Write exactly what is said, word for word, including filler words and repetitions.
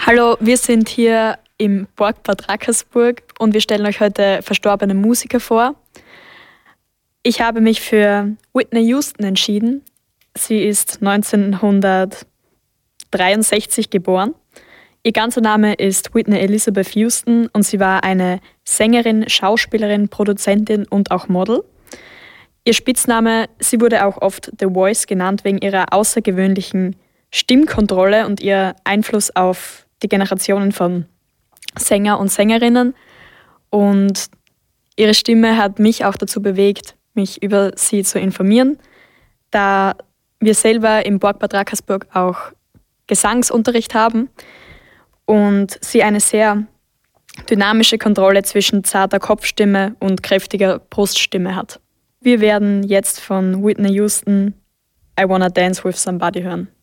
Hallo, wir sind hier im Burgbad Rackersburg und wir stellen euch heute verstorbene Musiker vor. Ich habe mich für Whitney Houston entschieden. Sie ist neunzehnhundertdreiundsechzig geboren. Ihr ganzer Name ist Whitney Elizabeth Houston und sie war eine Sängerin, Schauspielerin, Produzentin und auch Model. Ihr Spitzname, sie wurde auch oft The Voice genannt, wegen ihrer außergewöhnlichen Stimmkontrolle und ihr Einfluss auf die Generationen von Sänger und Sängerinnen. Und ihre Stimme hat mich auch dazu bewegt, mich über sie zu informieren, da wir selber im Burgbad Rackersburg auch Gesangsunterricht haben und sie eine sehr dynamische Kontrolle zwischen zarter Kopfstimme und kräftiger Bruststimme hat. Wir werden jetzt von Whitney Houston I Wanna Dance with Somebody hören.